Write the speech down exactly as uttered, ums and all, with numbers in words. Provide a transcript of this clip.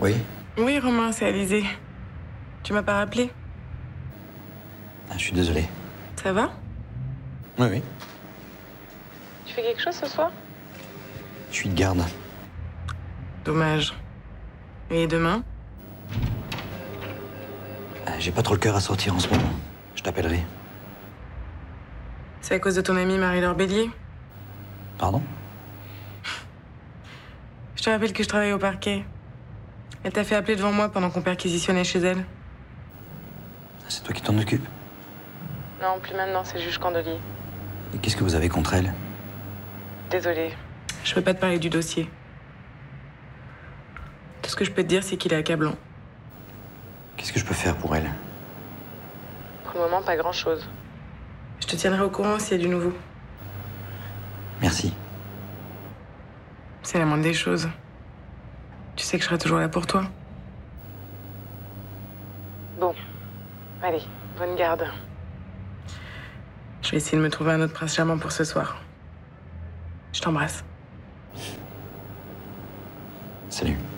Oui. Oui, Romain, c'est Alizé. Tu m'as pas rappelé? Ah, je suis désolé. Ça va? Oui, oui. Tu fais quelque chose ce soir? Je suis de garde. Dommage. Et demain? Ah, J'ai pas trop le cœur à sortir en ce moment. Je t'appellerai. C'est à cause de ton amie Marie-Laure Bélier? Pardon? Je te rappelle que je travaille au parquet. Elle t'a fait appeler devant moi pendant qu'on perquisitionnait chez elle. C'est toi qui t'en occupes? Non, plus maintenant, c'est le juge Candelier. Et qu'est-ce que vous avez contre elle? Désolée, je peux pas te parler du dossier. Tout ce que je peux te dire, c'est qu'il est accablant. Qu'est-ce que je peux faire pour elle? Pour le moment, pas grand-chose. Je te tiendrai au courant s'il y a du nouveau. Merci. C'est la moindre des choses. Tu sais que je serai toujours là pour toi. Bon, allez, bonne garde. Je vais essayer de me trouver un autre prince charmant pour ce soir. Je t'embrasse. Salut.